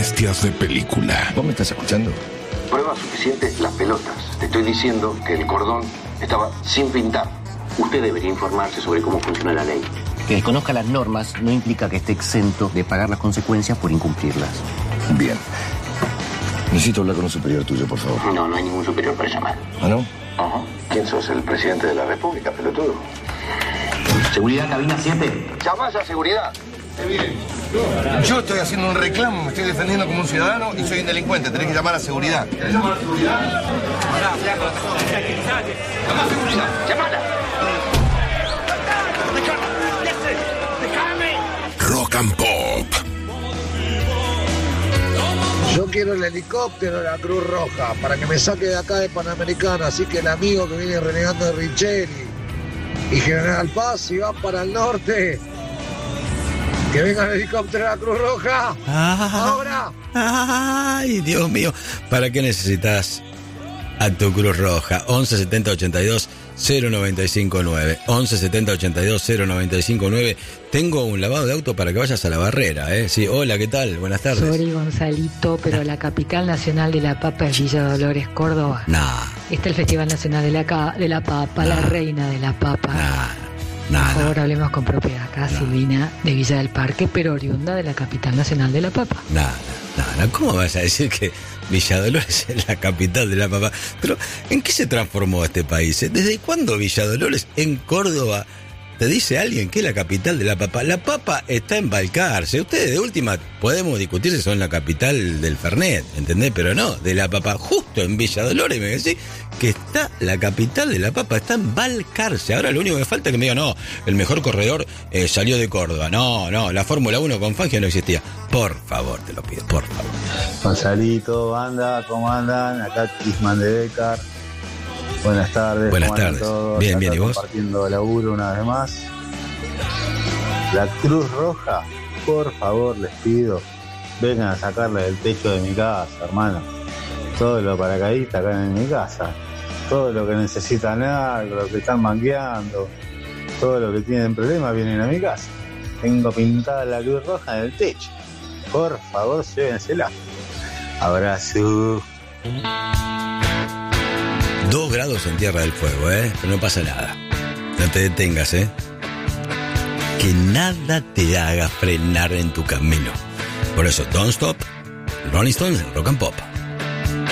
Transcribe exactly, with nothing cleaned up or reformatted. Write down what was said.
bestias de película. ¿Vos me estás escuchando? Pruebas suficientes las pelotas. Te estoy diciendo que el cordón estaba sin pintar. Usted debería informarse sobre cómo funciona la ley. Que desconozca las normas no implica que esté exento de pagar las consecuencias por incumplirlas. Bien. Necesito hablar con un superior tuyo, por favor. No, no hay ningún superior para llamar. ¿Ah, no? Ajá. ¿Quién sos? ¿El presidente de la República, pelotudo? Seguridad, cabina siete. Llamás a seguridad. Yo estoy haciendo un reclamo, me estoy defendiendo como un ciudadano y soy un delincuente. Tenés que llamar a seguridad. ¿Querés llamar a seguridad? Llama a seguridad. Llamala. Rock and Pop. Yo quiero el helicóptero de la Cruz Roja para que me saque de acá de Panamericana. Así que el amigo que viene renegando de Richelli y General Paz, si va para el norte, que venga el helicóptero de la Cruz Roja. Ah, ahora. Ay, Dios mío. ¿Para qué necesitas a tu Cruz Roja? once setenta ochenta y dos cero noventa y cinco nueve. once setenta ochenta y dos cero noventa y cinco nueve. Tengo un lavado de auto para que vayas a la Barrera, ¿eh? Sí, hola, ¿qué tal? Buenas tardes. Sorry, Gonzalito, pero la capital nacional de la papa es Villa Dolores, Córdoba. Nah. Está el Festival Nacional de la, ca- de la Papa, nah. La reina de la papa. Nah. Nah, Por favor, nah. hablemos con propiedad. Acá nah. Silvina de Villa del Parque, pero oriunda de la capital nacional de la papa. No, no, no, ¿cómo vas a decir que Villa Dolores es la capital de la papa? Pero, ¿en qué se transformó este país? ¿Desde cuándo Villa Dolores en Córdoba te dice alguien que es la capital de la papa? La papa está en Balcarce. Ustedes de última podemos discutir si son la capital del Fernet, ¿entendés? Pero no, de la papa, justo en Villa Dolores me decís que está la capital de la papa, está en Balcarce. Ahora lo único que falta es que me digan, no, el mejor corredor eh, salió de Córdoba. No, no, la Fórmula uno con Fangio no existía. Por favor, te lo pido, por favor. Gonzalito, banda, ¿cómo andan? Acá Tisman de Becar. Buenas tardes. Buenas tardes. Todos? Bien, Acá bien, ¿y vos? Compartiendo laburo una vez más. La Cruz Roja, por favor, les pido, vengan a sacarla del techo de mi casa, hermano. Todo lo paracaidistas acá en mi casa. Todo lo que necesitan algo, lo que están mangueando, todo lo que tienen problemas vienen a mi casa. Tengo pintada la Cruz Roja en el techo. Por favor, llévensela. Abrazo. Dos grados en Tierra del Fuego, ¿eh? Pero no pasa nada. No te detengas, ¿eh? Que nada te haga frenar en tu camino. Por eso, Don't Stop, Rolling Stones, Rock and Pop.